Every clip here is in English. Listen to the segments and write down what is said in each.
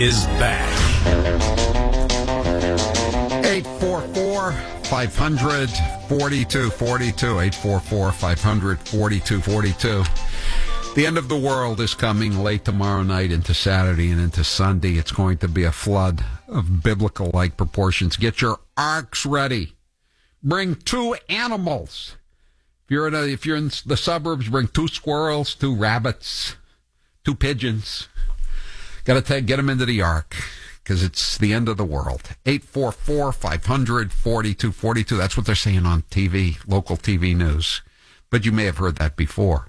is back. 844-500-4242. 844-500-4242. The end of the world is coming late tomorrow night into Saturday and into Sunday. It's going to be a flood of biblical-like proportions. Get your arks ready. Bring 2 animals. If you're in the suburbs, bring 2 squirrels, 2 rabbits, 2 pigeons. Got to get them into the ark because it's the end of the world. 844-500-4242. That's what they're saying on TV, local TV news. But you may have heard that before.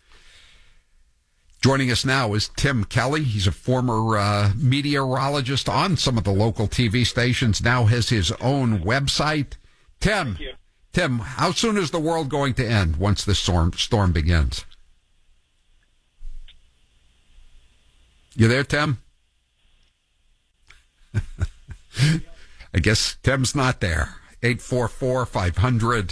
Joining us now is Tim Kelly. He's a former meteorologist on some of the local TV stations, now has his own website. Tim, how soon is the world going to end once this storm begins? You there, Tim? I guess Tim's not there. 844-500-4242.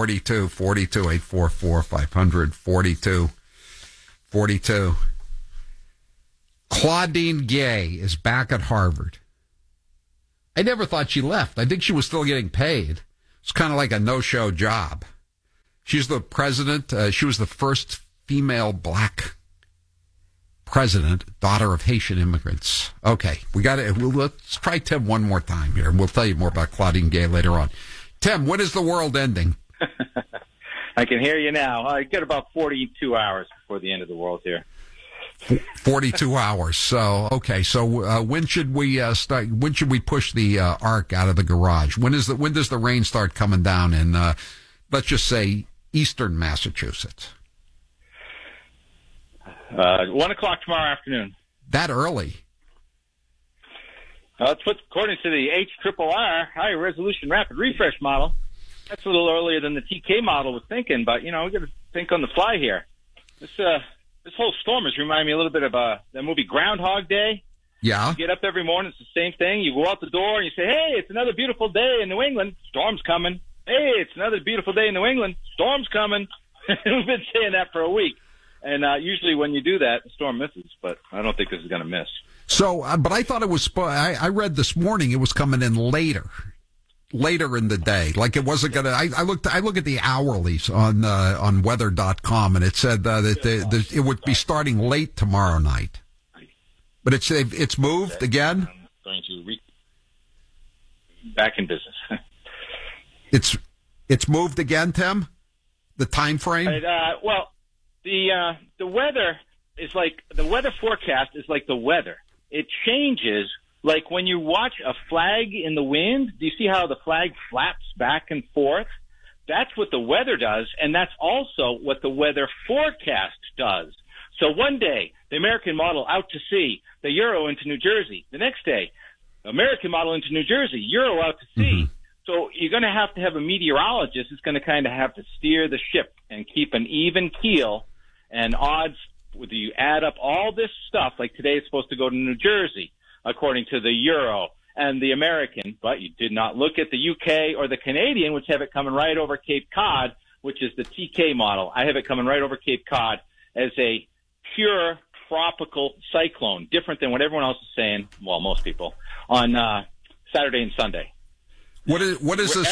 844-500-4242. Claudine Gay is back at Harvard. I never thought she left. I think she was still getting paid. It's kind of like a no-show job. She's the president. She was the first female black president, daughter of Haitian immigrants. Okay, let's try Tim one more time here, and we'll tell you more about Claudine Gay later on. Tim, when is the world ending? I can hear you now. I got about 42 hours before the end of the world here. 42 hours. So, okay. So, when should we start? When should we push the ark out of the garage? When does the rain start coming down in, let's just say, eastern Massachusetts? 1 o'clock tomorrow afternoon. That early? That's what, according to the HRRR, High Resolution Rapid Refresh model. That's a little earlier than the TK model was thinking, but, we got to think on the fly here. This whole storm has reminded me a little bit of that movie Groundhog Day. Yeah. You get up every morning, it's the same thing. You go out the door and you say, hey, it's another beautiful day in New England. Storm's coming. Hey, it's another beautiful day in New England. Storm's coming. We've been saying that for a week. And usually when you do that, the storm misses, but I don't think this is going to miss. So, but I thought it was, I read this morning it was coming in later in the day. Like it wasn't going to, I look at the hourlies on weather.com and it said that it would be starting late tomorrow night. But it's moved again? I'm going to back in business. It's moved again, Tim? The time frame? Well, the weather is like, the weather forecast is like the weather. It changes. Like when you watch a flag in the wind, do you see how the flag flaps back and forth? That's what the weather does, and that's also what the weather forecast does. So one day, the American model out to sea, the Euro into New Jersey. The next day, American model into New Jersey, Euro out to sea. Mm-hmm. So you're going to have a meteorologist who's going to kind of have to steer the ship and keep an even keel and odds. Whether you add up all this stuff, like today it's supposed to go to New Jersey, according to the Euro and the American, but you did not look at the UK or the Canadian, which have it coming right over Cape Cod, which is the TK model. I have it coming right over Cape Cod as a pure tropical cyclone, different than what everyone else is saying, well, most people, on Saturday and Sunday. What is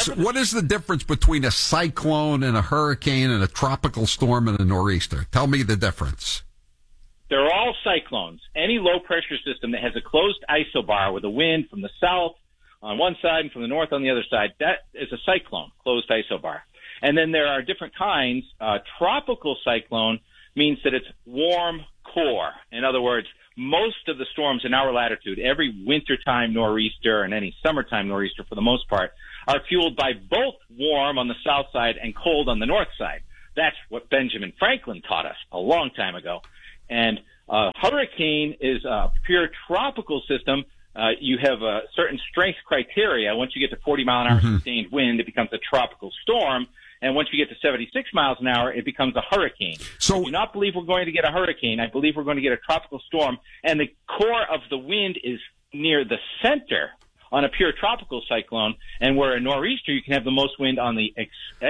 the difference between a cyclone and a hurricane and a tropical storm and a nor'easter? Tell me the difference. They're all cyclones. Any low-pressure system that has a closed isobar with a wind from the south on one side and from the north on the other side, that is a cyclone, closed isobar. And then there are different kinds. Tropical cyclone means that it's warm core. In other words, most of the storms in our latitude, every wintertime nor'easter and any summertime nor'easter for the most part, are fueled by both warm on the south side and cold on the north side. That's what Benjamin Franklin taught us a long time ago. And hurricane is a pure tropical system. You have a certain strength criteria. Once you get to 40-mile-an-hour sustained wind, it becomes a tropical storm. And once you get to 76 miles an hour, it becomes a hurricane. So I do not believe we're going to get a hurricane. I believe we're going to get a tropical storm. And the core of the wind is near the center on a pure tropical cyclone. And where a nor'easter, you can have the most wind on the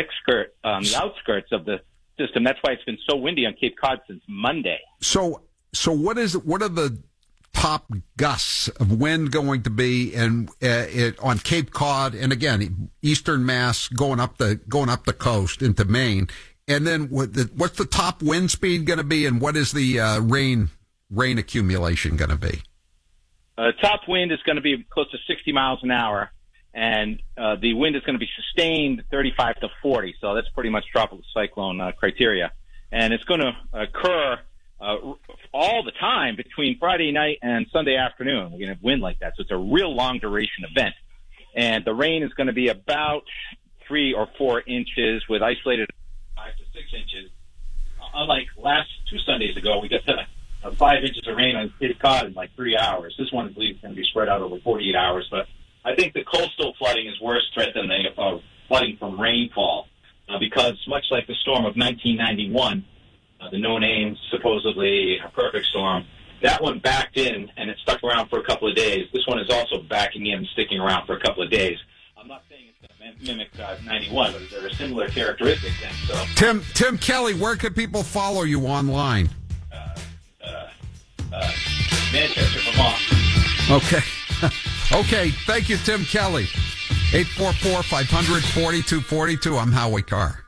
outskirts of the system. That's why it's been so windy on Cape Cod since Monday. So what are the top gusts of wind going to be and on Cape Cod, and again, Eastern Mass going up the coast into Maine? And then what's the top wind speed going to be, and what is the rain accumulation going to be? Top wind is going to be close to 60 miles an hour, and the wind is going to be sustained 35 to 40. So that's pretty much tropical cyclone criteria. And it's going to occur all the time between Friday night and Sunday afternoon. We're going to have wind like that. So it's a real long duration event. And the rain is going to be about 3 or 4 inches with isolated 5 to 6 inches. Unlike last 2 Sundays ago, we got 5 inches of rain on Cape Cod in like 3 hours. This one is going to be spread out over 48 hours. But I think the coastal flooding is worse threat than the flooding from rainfall because much like the storm of 1991, the no-name, supposedly a perfect storm, that one backed in and it stuck around for a couple of days. This one is also backing in and sticking around for a couple of days. I'm not saying it's going to mimic 91, but there are similar characteristics. And so, Tim Kelly, where can people follow you online? Manchester, Vermont. Okay. Okay. Thank you, Tim Kelly. 844-500-4242. I'm Howie Carr.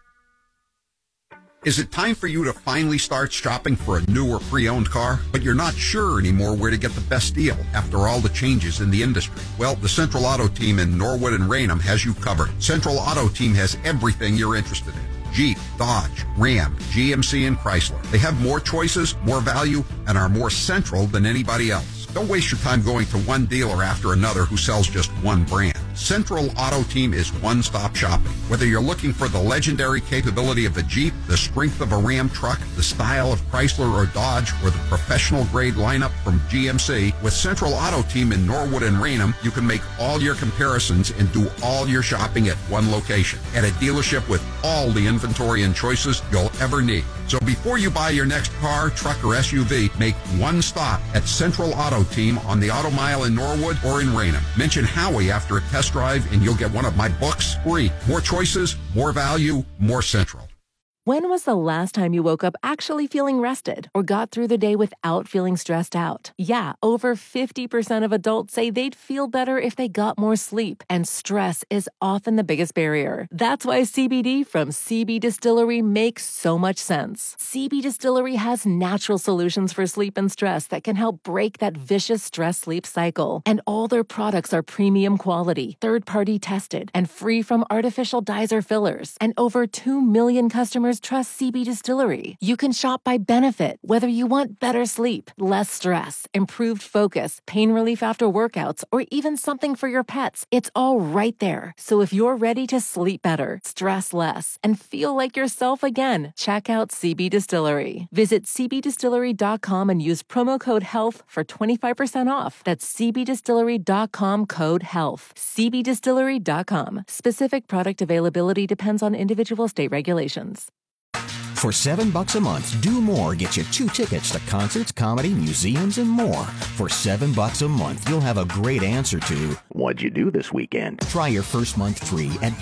Is it time for you to finally start shopping for a new or pre-owned car, but you're not sure anymore where to get the best deal after all the changes in the industry? Well, the Central Auto Team in Norwood and Raynham has you covered. Central Auto Team has everything you're interested in. Jeep, Dodge, Ram, GMC, and Chrysler. They have more choices, more value, and are more central than anybody else. Don't waste your time going to one dealer after another who sells just one brand. Central Auto Team is one-stop shopping. Whether you're looking for the legendary capability of a Jeep, the strength of a Ram truck, the style of Chrysler or Dodge, or the professional-grade lineup from GMC, with Central Auto Team in Norwood and Raynham, you can make all your comparisons and do all your shopping at one location, at a dealership with all the inventory and choices you'll ever need. So before you buy your next car, truck, or SUV, make one stop at Central Auto Team on the Auto Mile in Norwood or in Raynham. Mention Howie after a test drive and you'll get one of my books free. More choices, more value, more Central. When was the last time you woke up actually feeling rested or got through the day without feeling stressed out? Yeah, over 50% of adults say they'd feel better if they got more sleep, and stress is often the biggest barrier. That's why CBD from CB Distillery makes so much sense. CB Distillery has natural solutions for sleep and stress that can help break that vicious stress-sleep cycle. And all their products are premium quality, third-party tested, and free from artificial dyes or fillers. And over 2 million customers trust CB Distillery. You can shop by benefit, whether you want better sleep, less stress, improved focus, pain relief after workouts, or even something for your pets. It's all right there. So if you're ready to sleep better, stress less, and feel like yourself again, check out CB Distillery. Visit cbdistillery.com and use promo code HEALTH for 25% off. That's cbdistillery.com code HEALTH. cbdistillery.com. Specific product availability depends on individual state regulations. For $7 a month, Do More gets you 2 tickets to concerts, comedy, museums, and more. For $7 a month, you'll have a great answer to, what'd you do this weekend? Try your first month free at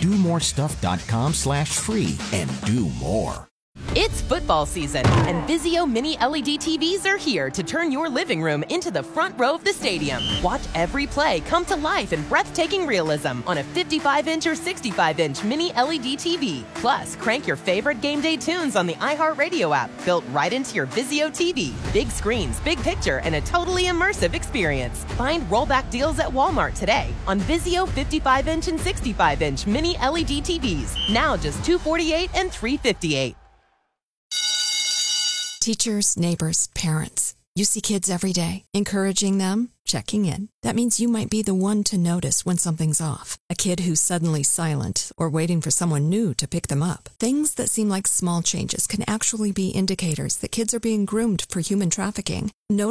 domorestuff.com/free and do more. It's football season, and Vizio Mini LED TVs are here to turn your living room into the front row of the stadium. Watch every play come to life in breathtaking realism on a 55-inch or 65-inch Mini LED TV. Plus, crank your favorite game day tunes on the iHeartRadio app, built right into your Vizio TV. Big screens, big picture, and a totally immersive experience. Find rollback deals at Walmart today on Vizio 55-inch and 65-inch Mini LED TVs. Now just $248 and $358. Teachers, neighbors, parents. You see kids every day, encouraging them, checking in. That means you might be the one to notice when something's off. A kid who's suddenly silent or waiting for someone new to pick them up. Things that seem like small changes can actually be indicators that kids are being groomed for human trafficking.